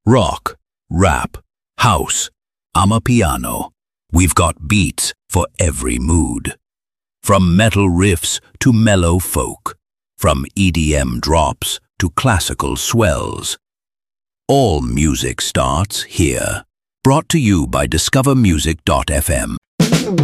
Rock, rap, house, amapiano. We've got beats for every mood. From metal riffs to mellow folk. From EDM drops to classical swells. All music starts here. Brought to you by discovermusic.fm.